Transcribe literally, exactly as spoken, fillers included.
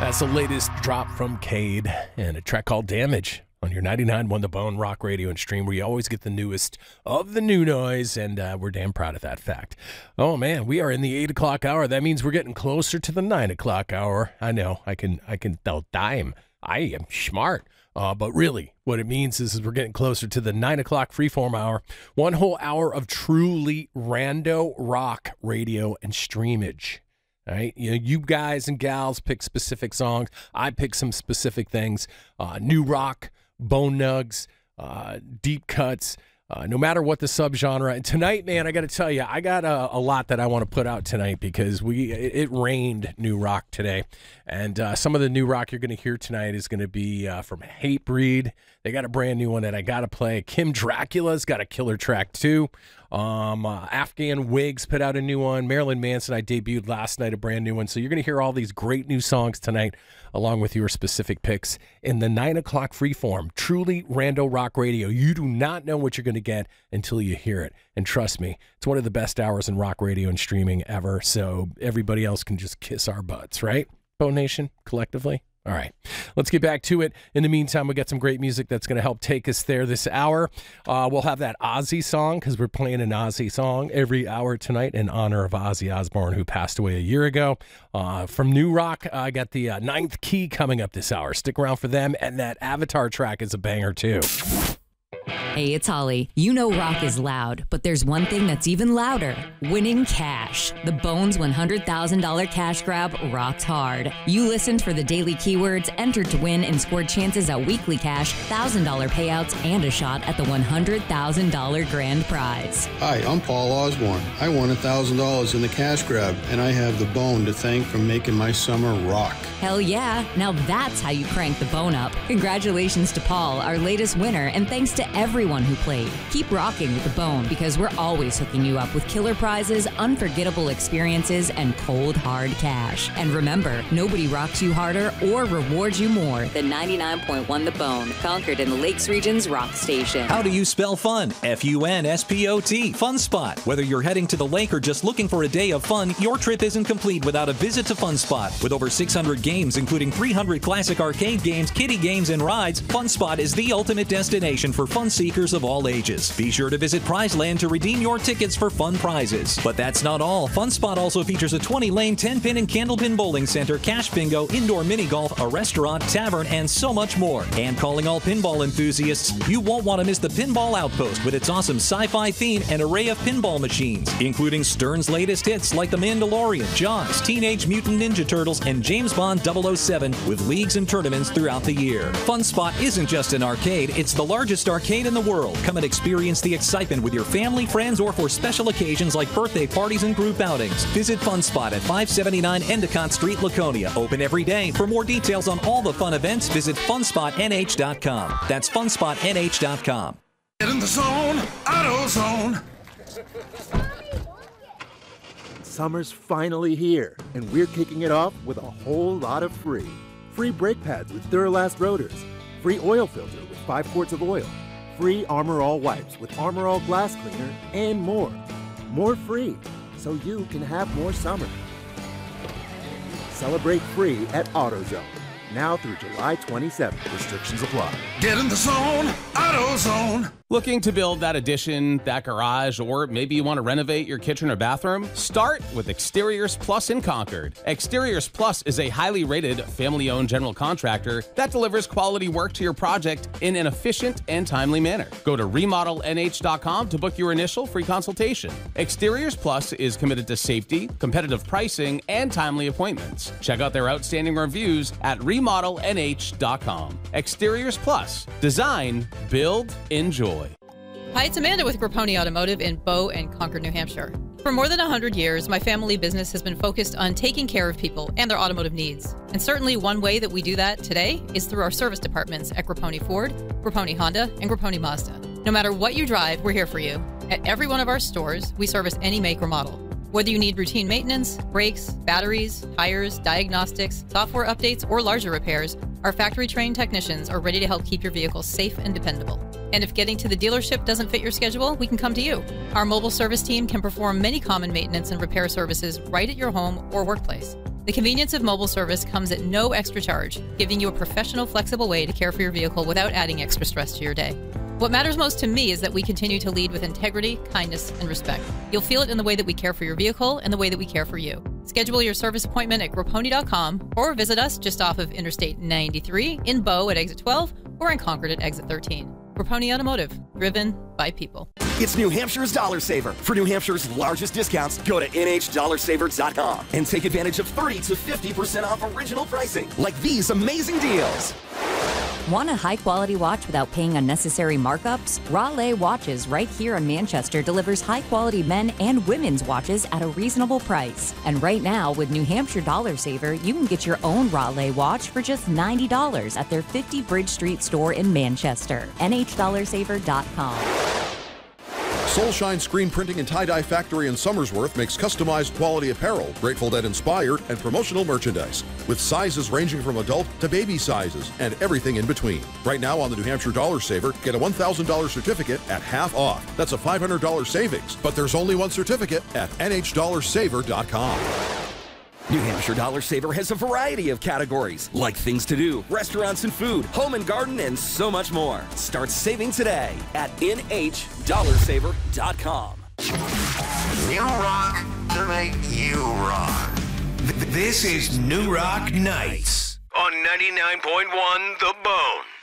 That's the latest drop from Cade and a track called Damage on your ninety-nine point one The Bone Rock Radio and Stream, where you always get the newest of the new noise, and uh, we're damn proud of that fact. Oh, man, we are in the eight o'clock hour. That means we're getting closer to the nine o'clock hour. I know, I can, I can tell dime. I am smart. Uh, but really, what it means is, is we're getting closer to the nine o'clock freeform hour. One whole hour of truly rando rock radio and streamage. All right, you know, you guys and gals pick specific songs. I pick some specific things. Uh, new rock, bone nugs, uh, deep cuts, uh, no matter what the subgenre. And tonight, man, I got to tell you, I got a, a lot that I want to put out tonight because we it, it rained new rock today. And uh, some of the new rock you're going to hear tonight is going to be uh, from Hatebreed. They got a brand new one that I got to play. Kim Dracula's got a killer track, too. Um, uh, Afghan Wigs put out a new one. Marilyn Manson, I debuted last night, a brand new one. So you're going to hear all these great new songs tonight, along with your specific picks in the nine o'clock freeform. Truly rando rock radio. You do not know what you're going to get until you hear it. And trust me, it's one of the best hours in rock radio and streaming ever. So everybody else can just kiss our butts, right? Bone Nation, collectively. All right, let's get back to it. In the meantime, we got some great music that's going to help take us there this hour. Uh, we'll have that Ozzy song because we're playing an Ozzy song every hour tonight in honor of Ozzy Osbourne, who passed away a year ago. Uh, from New Rock, I got the uh, Ninth Key coming up this hour. Stick around for them, and that Avatar track is a banger, too. Hey, it's Holly. You know rock is loud, but there's one thing that's even louder. Winning cash. The Bones one hundred thousand dollars cash grab rocked hard. You listened for the daily keywords, entered to win, and scored chances at weekly cash, one thousand dollars payouts, and a shot at the one hundred thousand dollars grand prize. Hi, I'm Paul Osborne. I won one thousand dollars in the cash grab, and I have the Bone to thank for making my summer rock. Hell yeah. Now that's how you crank the Bone up. Congratulations to Paul, our latest winner, and thanks to everyone who played. Keep rocking with the Bone because we're always hooking you up with killer prizes, unforgettable experiences, and cold, hard cash. And remember, nobody rocks you harder or rewards you more than ninety-nine point one The Bone, Concord in the Lakes Region's rock station. How do you spell fun? F U N S P O T. Fun Spot. Whether you're heading to the lake or just looking for a day of fun, your trip isn't complete without a visit to Fun Spot. With over six hundred games, including three hundred classic arcade games, kiddie games, and rides, Fun Spot is the ultimate destination for fun seekers of all ages. Be sure to visit Prizeland to redeem your tickets for fun prizes. But that's not all. Fun Spot also features a twenty-lane, ten-pin, and candlepin bowling center, cash bingo, indoor mini golf, a restaurant, tavern, and so much more. And calling all pinball enthusiasts, you won't want to miss the Pinball Outpost with its awesome sci-fi theme and array of pinball machines, including Stern's latest hits like The Mandalorian, Jaws, Teenage Mutant Ninja Turtles, and James Bond double oh seven, with leagues and tournaments throughout the year. Fun Spot isn't just an arcade, it's the largest arcade in the world. Come and experience the excitement with your family, friends, or for special occasions like birthday parties and group outings. Visit Fun Spot at five seventy-nine Endicott Street, Laconia. Open every day. For more details on all the fun events, visit fun spot N H dot com. That's fun spot N H dot com. Get in the zone, AutoZone. Summer's finally here, and we're kicking it off with a whole lot of free. Free brake pads with Duralast rotors. Free oil filter with five quarts of oil. Free Armor All wipes with Armor All glass cleaner, and more. More free, so you can have more summer. Celebrate free at AutoZone. Now through July twenty-seventh. Restrictions apply. Get in the zone, AutoZone. Looking to build that addition, that garage, or maybe you want to renovate your kitchen or bathroom? Start with Exteriors Plus in Concord. Exteriors Plus is a highly rated, family-owned general contractor that delivers quality work to your project in an efficient and timely manner. Go to remodel N H dot com to book your initial free consultation. Exteriors Plus is committed to safety, competitive pricing, and timely appointments. Check out their outstanding reviews at remodel N H dot com. Exteriors Plus. Design, build, enjoy. Hi, it's Amanda with Grapponi Automotive in Bow and Concord, New Hampshire. For more than one hundred years, my family business has been focused on taking care of people and their automotive needs. And certainly one way that we do that today is through our service departments at Grapponi Ford, Grapponi Honda, and Grapponi Mazda. No matter what you drive, we're here for you. At every one of our stores, we service any make or model. Whether you need routine maintenance, brakes, batteries, tires, diagnostics, software updates, or larger repairs, our factory-trained technicians are ready to help keep your vehicle safe and dependable. And if getting to the dealership doesn't fit your schedule, we can come to you. Our mobile service team can perform many common maintenance and repair services right at your home or workplace. The convenience of mobile service comes at no extra charge, giving you a professional, flexible way to care for your vehicle without adding extra stress to your day. What matters most to me is that we continue to lead with integrity, kindness, and respect. You'll feel it in the way that we care for your vehicle and the way that we care for you. Schedule your service appointment at Groponi dot com or visit us just off of Interstate ninety-three in Bow at exit twelve or in Concord at exit thirteen. Groponi Automotive, driven by people. It's New Hampshire's Dollar Saver. For New Hampshire's largest discounts, go to N H dollar saver dot com and take advantage of thirty to fifty percent off original pricing, like these amazing deals. Want a high-quality watch without paying unnecessary markups? Raleigh Watches right here in Manchester delivers high-quality men and women's watches at a reasonable price. And right now, with New Hampshire Dollar Saver, you can get your own Raleigh watch for just ninety dollars at their fifty Bridge Street store in Manchester. N H dollar saver dot com. Soulshine Screen Printing and Tie-Dye Factory in Somersworth makes customized quality apparel, Grateful Dead inspired, and promotional merchandise, with sizes ranging from adult to baby sizes and everything in between. Right now on the New Hampshire Dollar Saver, get a one thousand dollars certificate at half off. That's a five hundred dollars savings, but there's only one certificate at N H dollar saver dot com. New Hampshire Dollar Saver has a variety of categories, like things to do, restaurants and food, home and garden, and so much more. Start saving today at N H dollar saver dot com. New rock to make you rock. Th- This is New Rock Nights on ninety-nine point one The Bone.